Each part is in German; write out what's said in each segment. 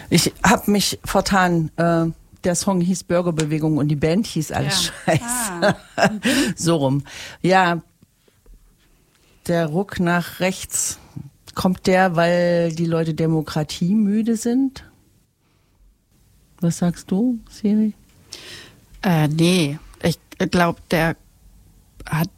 Ich habe mich vertan. Der Song hieß Bürgerbewegung und die Band hieß Alles Scheiße. So rum. Ja, der Ruck nach rechts, kommt der, weil die Leute demokratiemüde sind? Was sagst du, Siri? Nee, ich glaube, der hat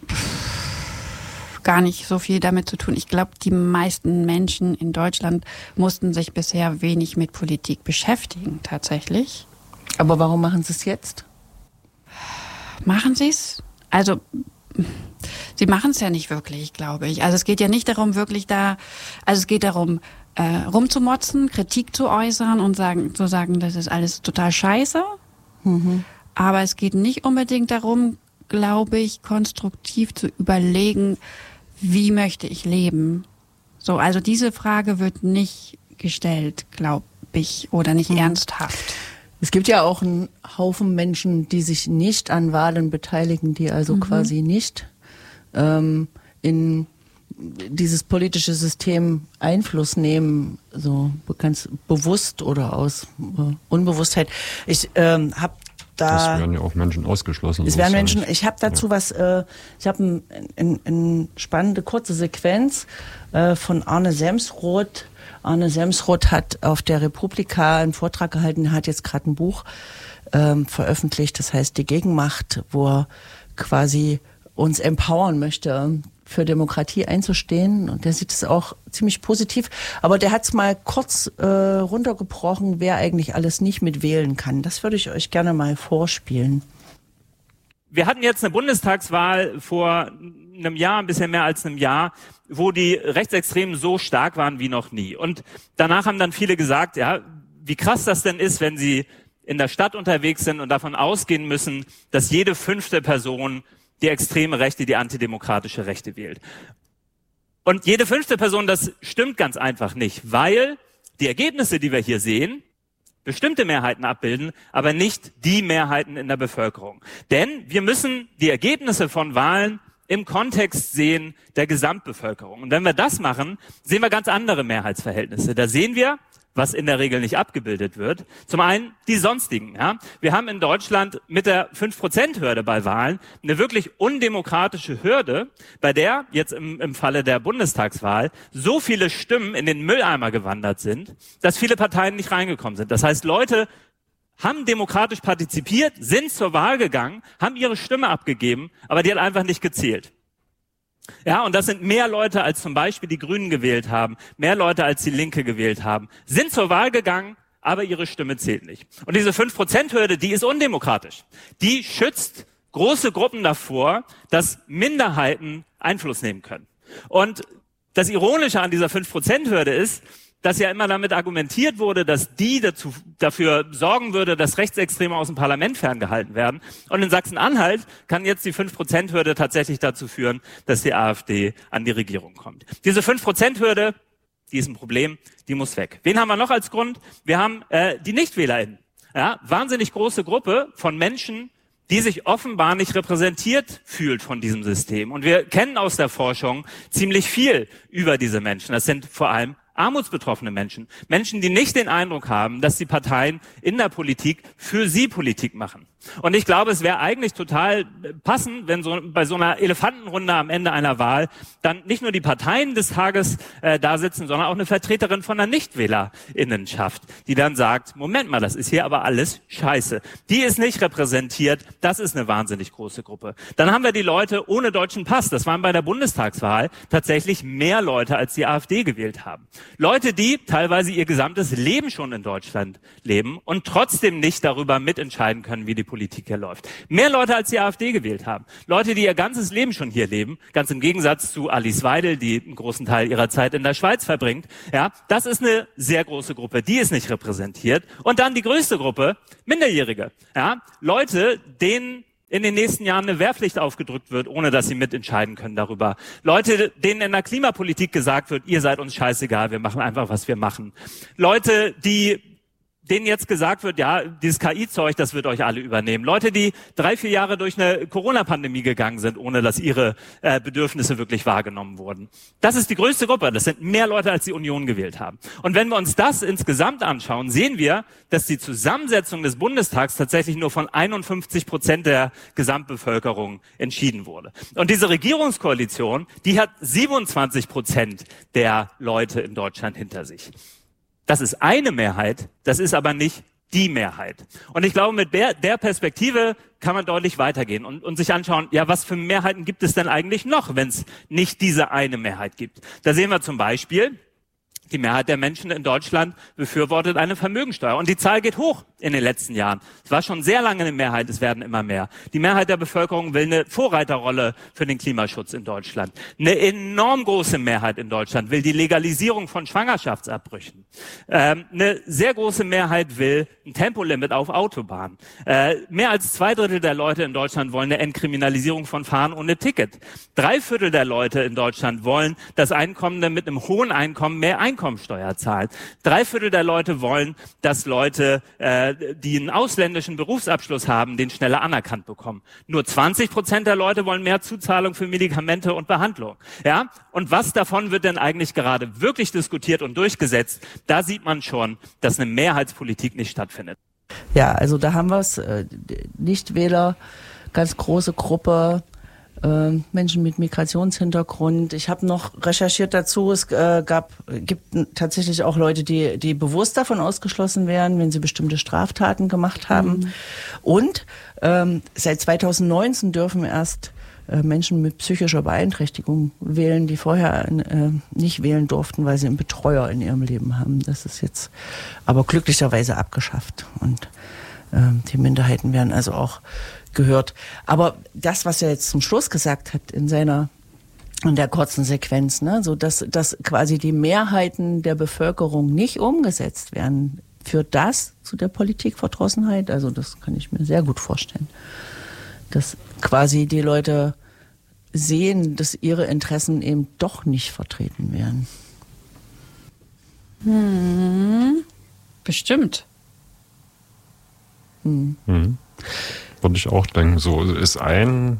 gar nicht so viel damit zu tun. Ich glaube, die meisten Menschen in Deutschland mussten sich bisher wenig mit Politik beschäftigen, tatsächlich. Aber warum machen sie es jetzt? Machen sie es? Also, sie machen es ja nicht wirklich, glaube ich. Also es geht ja nicht darum, es geht darum, rumzumotzen, Kritik zu äußern und zu sagen, das ist alles total scheiße. Mhm. Aber es geht nicht unbedingt darum, glaube ich, konstruktiv zu überlegen, wie möchte ich leben? So, also diese Frage wird nicht gestellt, glaube ich, oder nicht ernsthaft. Es gibt ja auch einen Haufen Menschen, die sich nicht an Wahlen beteiligen, die also quasi nicht in dieses politische System Einfluss nehmen, so ganz bewusst oder aus Unbewusstheit. Ich habe das werden ja auch Menschen ausgeschlossen. Es werden Menschen. Ich habe dazu ich habe eine spannende kurze Sequenz von Arne Semsroth. Arne Semsroth hat auf der Republika einen Vortrag gehalten, hat jetzt gerade ein Buch veröffentlicht, das heißt Die Gegenmacht, wo er quasi uns empowern möchte, für Demokratie einzustehen. Und der sieht es auch ziemlich positiv. Aber der hat es mal kurz runtergebrochen, wer eigentlich alles nicht mitwählen kann. Das würde ich euch gerne mal vorspielen. Wir hatten jetzt eine Bundestagswahl vor einem Jahr, ein bisschen mehr als einem Jahr, wo die Rechtsextremen so stark waren wie noch nie. Und danach haben dann viele gesagt, ja, wie krass das denn ist, wenn sie in der Stadt unterwegs sind und davon ausgehen müssen, dass jede 5. Person die extreme Rechte, die antidemokratische Rechte wählt. Und jede 5. Person, das stimmt ganz einfach nicht, weil die Ergebnisse, die wir hier sehen, bestimmte Mehrheiten abbilden, aber nicht die Mehrheiten in der Bevölkerung. Denn wir müssen die Ergebnisse von Wahlen im Kontext sehen der Gesamtbevölkerung. Und wenn wir das machen, sehen wir ganz andere Mehrheitsverhältnisse. Da sehen wir, was in der Regel nicht abgebildet wird. Zum einen die sonstigen. Ja? Wir haben in Deutschland mit der 5%-Hürde bei Wahlen eine wirklich undemokratische Hürde, bei der jetzt im Falle der Bundestagswahl so viele Stimmen in den Mülleimer gewandert sind, dass viele Parteien nicht reingekommen sind. Das heißt, Leute haben demokratisch partizipiert, sind zur Wahl gegangen, haben ihre Stimme abgegeben, aber die hat einfach nicht gezählt. Ja, und das sind mehr Leute, als zum Beispiel die Grünen gewählt haben, mehr Leute, als die Linke gewählt haben, sind zur Wahl gegangen, aber ihre Stimme zählt nicht. Und diese 5%-Hürde, die ist undemokratisch. Die schützt große Gruppen davor, dass Minderheiten Einfluss nehmen können. Und das Ironische an dieser 5%-Hürde ist, dass ja immer damit argumentiert wurde, dass die dafür sorgen würde, dass Rechtsextreme aus dem Parlament ferngehalten werden. Und in Sachsen-Anhalt kann jetzt die 5%-Hürde tatsächlich dazu führen, dass die AfD an die Regierung kommt. Diese 5%-Hürde, die ist ein Problem, die muss weg. Wen haben wir noch als Grund? Wir haben die NichtwählerInnen. Ja, wahnsinnig große Gruppe von Menschen, die sich offenbar nicht repräsentiert fühlt von diesem System. Und wir kennen aus der Forschung ziemlich viel über diese Menschen. Das sind vor allem armutsbetroffene Menschen. Menschen, die nicht den Eindruck haben, dass die Parteien in der Politik für sie Politik machen. Und ich glaube, es wäre eigentlich total passend, wenn bei so einer Elefantenrunde am Ende einer Wahl dann nicht nur die Parteien des Tages da sitzen, sondern auch eine Vertreterin von der NichtwählerInnenschaft, die dann sagt, Moment mal, das ist hier aber alles scheiße. Die ist nicht repräsentiert, das ist eine wahnsinnig große Gruppe. Dann haben wir die Leute ohne deutschen Pass. Das waren bei der Bundestagswahl tatsächlich mehr Leute, als die AfD gewählt haben. Leute, die teilweise ihr gesamtes Leben schon in Deutschland leben und trotzdem nicht darüber mitentscheiden können, wie die Politik hier läuft. Mehr Leute, als die AfD gewählt haben. Leute, die ihr ganzes Leben schon hier leben, ganz im Gegensatz zu Alice Weidel, die einen großen Teil ihrer Zeit in der Schweiz verbringt. Ja, das ist eine sehr große Gruppe, die ist nicht repräsentiert. Und dann die größte Gruppe, Minderjährige. Ja, Leute, denen in den nächsten Jahren eine Wehrpflicht aufgedrückt wird, ohne dass sie mitentscheiden können darüber. Leute, denen in der Klimapolitik gesagt wird, ihr seid uns scheißegal, wir machen einfach, was wir machen. Leute, die denen jetzt gesagt wird, ja, dieses KI-Zeug, das wird euch alle übernehmen. Leute, die 3-4 Jahre durch eine Corona-Pandemie gegangen sind, ohne dass ihre Bedürfnisse wirklich wahrgenommen wurden. Das ist die größte Gruppe. Das sind mehr Leute, als die Union gewählt haben. Und wenn wir uns das insgesamt anschauen, sehen wir, dass die Zusammensetzung des Bundestags tatsächlich nur von 51% der Gesamtbevölkerung entschieden wurde. Und diese Regierungskoalition, die hat 27% der Leute in Deutschland hinter sich. Das ist eine Mehrheit, das ist aber nicht die Mehrheit. Und ich glaube, mit der Perspektive kann man deutlich weitergehen und sich anschauen, ja, was für Mehrheiten gibt es denn eigentlich noch, wenn es nicht diese eine Mehrheit gibt. Da sehen wir zum Beispiel, die Mehrheit der Menschen in Deutschland befürwortet eine Vermögensteuer. Und die Zahl geht hoch in den letzten Jahren. Es war schon sehr lange eine Mehrheit, es werden immer mehr. Die Mehrheit der Bevölkerung will eine Vorreiterrolle für den Klimaschutz in Deutschland. Eine enorm große Mehrheit in Deutschland will die Legalisierung von Schwangerschaftsabbrüchen. Eine sehr große Mehrheit will ein Tempolimit auf Autobahnen. Mehr als 2/3 der Leute in Deutschland wollen eine Entkriminalisierung von Fahren ohne Ticket. 3/4 der Leute in Deutschland wollen, dass Einkommende mit einem hohen Einkommen mehr Einkommensteuer zahlen. 3/4 der Leute wollen, dass Leute, die einen ausländischen Berufsabschluss haben, den schneller anerkannt bekommen. Nur 20% der Leute wollen mehr Zuzahlung für Medikamente und Behandlung. Ja? Und was davon wird denn eigentlich gerade wirklich diskutiert und durchgesetzt? Da sieht man schon, dass eine Mehrheitspolitik nicht stattfindet. Ja, also da haben wir es, Nichtwähler, ganz große Gruppe, Menschen mit Migrationshintergrund. Ich habe noch recherchiert dazu, es gibt tatsächlich auch Leute, die bewusst davon ausgeschlossen werden, wenn sie bestimmte Straftaten gemacht haben. Und seit 2019 dürfen erst Menschen mit psychischer Beeinträchtigung wählen, die vorher nicht wählen durften, weil sie einen Betreuer in ihrem Leben haben. Das ist jetzt aber glücklicherweise abgeschafft. Und die Minderheiten werden also auch gehört. Aber das, was er jetzt zum Schluss gesagt hat in der kurzen Sequenz, ne, so dass quasi die Mehrheiten der Bevölkerung nicht umgesetzt werden, führt das zu der Politikverdrossenheit? Also das kann ich mir sehr gut vorstellen. Dass quasi die Leute sehen, dass ihre Interessen eben doch nicht vertreten werden. Bestimmt. Würde ich auch denken. So ist eine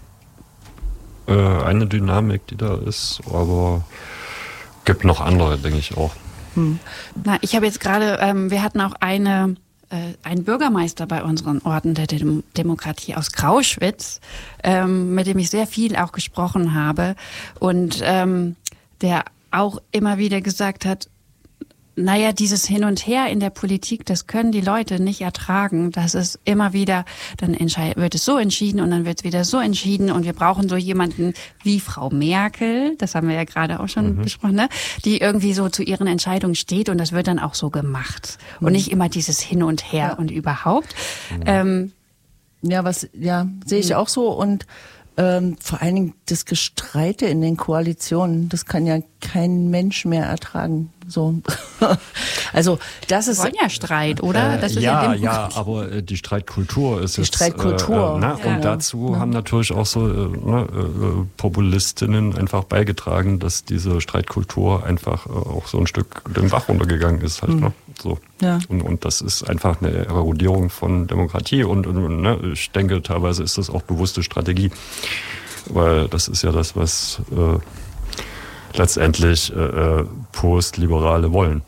Dynamik, die da ist, aber gibt noch andere, denke ich auch. Na, ich habe jetzt gerade, wir hatten auch einen Bürgermeister bei unseren Orten der Demokratie aus Grauschwitz, mit dem ich sehr viel auch gesprochen habe und der auch immer wieder gesagt hat, naja, dieses Hin und Her in der Politik, das können die Leute nicht ertragen. Das ist immer wieder, dann wird es so entschieden und dann wird es wieder so entschieden und wir brauchen so jemanden wie Frau Merkel, das haben wir ja gerade auch schon besprochen, ne? Die irgendwie so zu ihren Entscheidungen steht und das wird dann auch so gemacht. Und nicht immer dieses Hin und Her und überhaupt. Sehe ich auch so und vor allen Dingen das Gestreite in den Koalitionen, das kann ja kein Mensch mehr ertragen. So, also das ist. Wir wollen ja Streit, oder? Das ist ja, aber die Streitkultur ist jetzt. Streitkultur. Und dazu haben natürlich auch so Populistinnen einfach beigetragen, dass diese Streitkultur einfach auch so ein Stück den Bach runtergegangen ist halt. Ne? So. Ja. Und das ist einfach eine Erodierung von Demokratie und ich denke, teilweise ist das auch bewusste Strategie, weil das ist ja das, was letztendlich Postliberale wollen.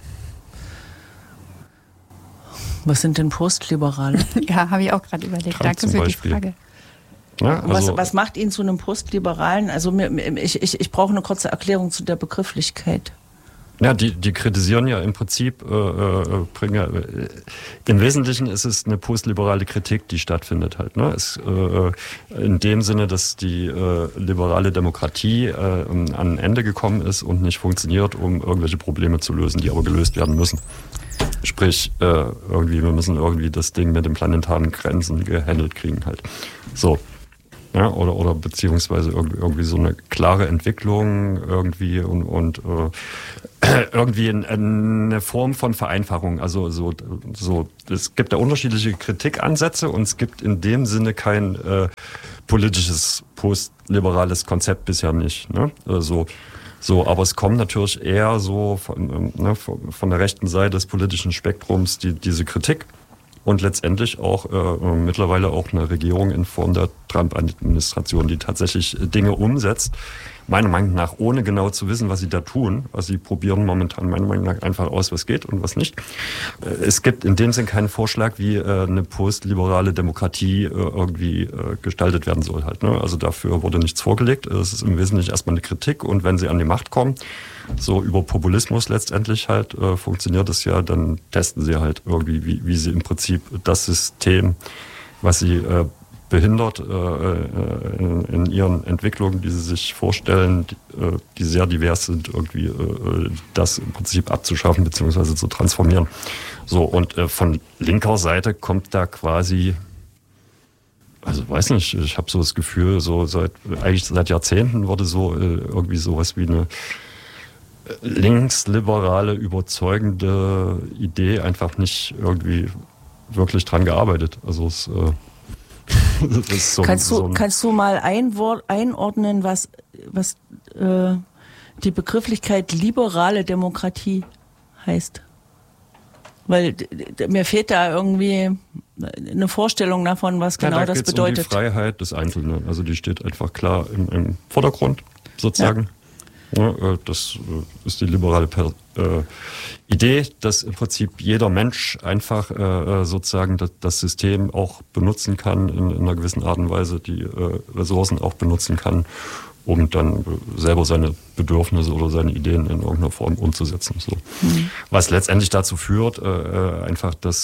Was sind denn Postliberale? Ja, habe ich auch gerade überlegt. Trump Danke für die Frage. Ja, also was macht ihn zu einem Postliberalen? Also ich brauche eine kurze Erklärung zu der Begrifflichkeit. Ja, die kritisieren ja im Prinzip, im Wesentlichen ist es eine postliberale Kritik, die stattfindet halt. Ne? In dem Sinne, dass die liberale Demokratie an ein Ende gekommen ist und nicht funktioniert, um irgendwelche Probleme zu lösen, die aber gelöst werden müssen. Sprich, wir müssen irgendwie das Ding mit den planetaren Grenzen gehandelt kriegen halt. So. Ja, oder beziehungsweise irgendwie so eine klare Entwicklung irgendwie und irgendwie eine Form von Vereinfachung. Also so es gibt da unterschiedliche Kritikansätze und es gibt in dem Sinne kein politisches postliberales Konzept bisher nicht. Ne? Also So, aber es kommt natürlich eher so von der rechten Seite des politischen Spektrums diese Kritik und letztendlich auch mittlerweile auch eine Regierung in Form der Trump-Administration, die tatsächlich Dinge umsetzt, meiner Meinung nach, ohne genau zu wissen, was sie da tun. Also sie probieren momentan meiner Meinung nach einfach aus, was geht und was nicht. Es gibt in dem Sinn keinen Vorschlag, wie eine postliberale Demokratie irgendwie gestaltet werden soll halt. Ne? Also dafür wurde nichts vorgelegt. Es ist im Wesentlichen erstmal eine Kritik und wenn sie an die Macht kommen, so über Populismus letztendlich halt funktioniert es ja, dann testen sie halt irgendwie, wie sie im Prinzip das System, was sie behindert in ihren Entwicklungen, die sie sich vorstellen, die sehr divers sind, irgendwie das im Prinzip abzuschaffen bzw. zu transformieren. So, und von linker Seite kommt da quasi, also weiß nicht, ich habe so das Gefühl, so seit Jahrzehnten wurde so irgendwie sowas wie eine linksliberale, überzeugende Idee einfach nicht irgendwie wirklich dran gearbeitet. Also es Kannst du mal einordnen, was die Begrifflichkeit liberale Demokratie heißt? Weil mir fehlt da irgendwie eine Vorstellung davon, was genau das bedeutet. Um die Freiheit des Einzelnen. Also die steht einfach klar im Vordergrund sozusagen. Ja, das ist die liberale Idee, dass im Prinzip jeder Mensch einfach sozusagen das System auch benutzen kann, in einer gewissen Art und Weise die Ressourcen auch benutzen kann, um dann selber seine Bedürfnisse oder seine Ideen in irgendeiner Form umzusetzen. So. Was letztendlich dazu führt, einfach, dass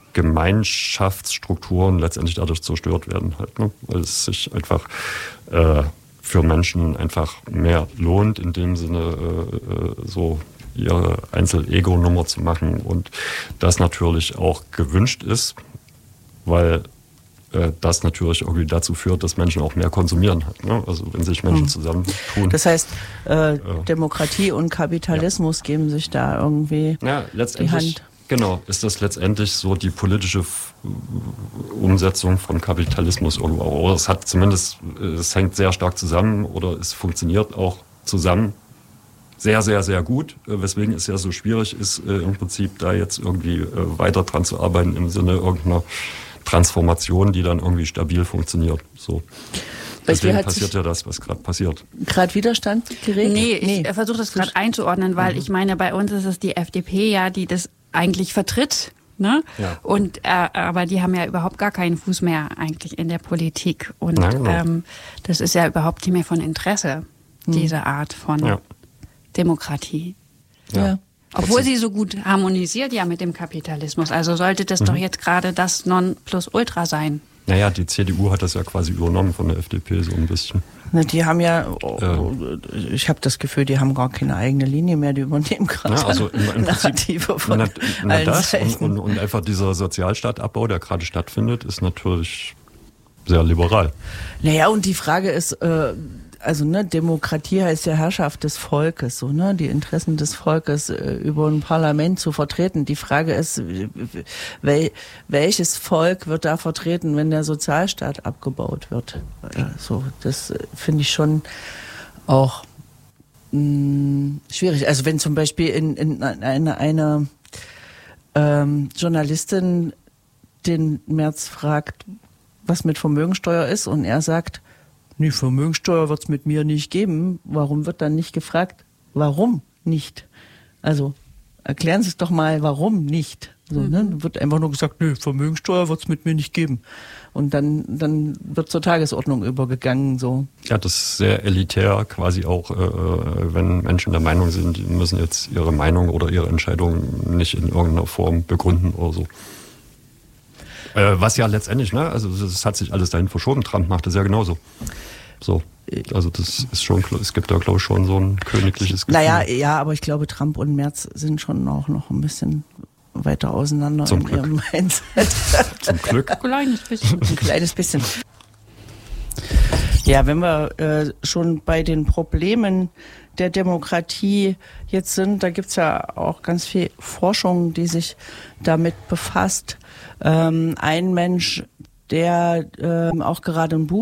Gemeinschaftsstrukturen letztendlich dadurch zerstört werden, halt, ne? Weil es sich einfach für Menschen einfach mehr lohnt, in dem Sinne so ihre Einzel-Ego-Nummer zu machen und das natürlich auch gewünscht ist, weil das natürlich irgendwie dazu führt, dass Menschen auch mehr konsumieren. Halt, ne? Also wenn sich Menschen zusammentun. Das heißt, Demokratie und Kapitalismus geben sich da irgendwie die Hand. Genau, ist das letztendlich so die politische Umsetzung von Kapitalismus irgendwo. Oder es hat zumindest, es hängt sehr stark zusammen oder es funktioniert auch zusammen sehr, sehr, sehr gut, weswegen es ja so schwierig ist, im Prinzip da jetzt irgendwie weiter dran zu arbeiten im Sinne irgendeiner Transformation, die dann irgendwie stabil funktioniert. So. Deswegen passiert ja das, was gerade passiert. Gerade Widerstand geregt? Nee, ich versuche das gerade einzuordnen, weil ich meine, bei uns ist es die FDP ja, die das eigentlich vertritt. Ne? Ja. Und aber die haben ja überhaupt gar keinen Fuß mehr eigentlich in der Politik. Und das ist ja überhaupt nicht mehr von Interesse, diese Art von Demokratie. Ja. Obwohl sie so gut harmonisiert ja mit dem Kapitalismus. Also sollte das doch jetzt gerade das Nonplusultra sein. Naja, die CDU hat das ja quasi übernommen von der FDP so ein bisschen. Na, die haben ja, ich habe das Gefühl, die haben gar keine eigene Linie mehr, die übernehmen gerade also im Narrative von das und einfach dieser Sozialstaatabbau, der gerade stattfindet, ist natürlich sehr liberal. Naja, und die Frage ist, Demokratie heißt ja Herrschaft des Volkes, so, ne, die Interessen des Volkes über ein Parlament zu vertreten. Die Frage ist, welches Volk wird da vertreten, wenn der Sozialstaat abgebaut wird? So, das finde ich schon auch schwierig. Also wenn zum Beispiel in eine Journalistin den Merz fragt, was mit Vermögensteuer ist, und er sagt, nee, Vermögensteuer wird's mit mir nicht geben. Warum wird dann nicht gefragt, warum nicht? Also erklären Sie es doch mal, warum nicht? So, ne? Wird einfach nur gesagt, nee, Vermögensteuer wird's mit mir nicht geben. Und dann wird zur Tagesordnung übergegangen. So. Ja, das ist sehr elitär quasi auch, wenn Menschen der Meinung sind, die müssen jetzt ihre Meinung oder ihre Entscheidung nicht in irgendeiner Form begründen oder so. Was ja letztendlich, ne, also das hat sich alles dahin verschoben. Trump macht das ja genauso. So, also das ist schon, es gibt da, glaube ich, schon so ein königliches Gefühl. Naja, ja, aber ich glaube, Trump und Merz sind schon auch noch ein bisschen weiter auseinander Zum in Glück. ihrem Mindset. Zum Glück. Ein kleines bisschen. Ja, wenn wir schon bei den Problemen der Demokratie jetzt sind, da gibt's ja auch ganz viel Forschung, die sich damit befasst. Ein Mensch, der auch gerade ein Buch